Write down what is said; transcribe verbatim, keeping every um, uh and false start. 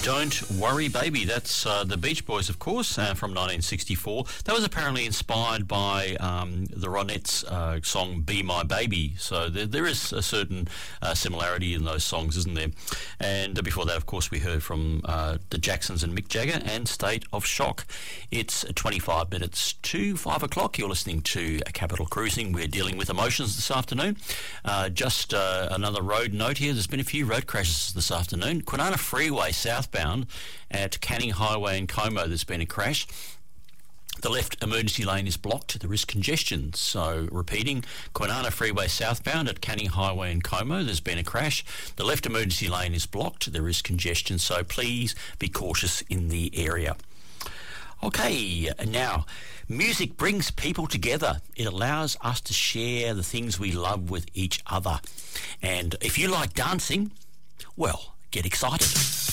Don't Worry Baby. That's uh, the Beach Boys, of course, uh, from nineteen sixty-four. That was apparently inspired by um, the Ronettes' uh, song Be My Baby. So there, there is a certain uh, similarity in those songs, isn't there? And uh, before that, of course, we heard from uh, the Jacksons and Mick Jagger and State of Shock. It's twenty-five minutes to five o'clock. You're listening to Capital Cruising. We're dealing with emotions this afternoon. Uh, just uh, another road note here. There's been a few road crashes this afternoon. Kwinana Freeway southbound at Canning Highway in Como, there's been a crash. The left emergency lane is blocked. There is congestion. So, repeating, Kwinana Freeway southbound at Canning Highway in Como, there's been a crash. The left emergency lane is blocked. There is congestion. So, please be cautious in the area. Okay, now, music brings people together. It allows us to share the things we love with each other. And if you like dancing, well, get excited.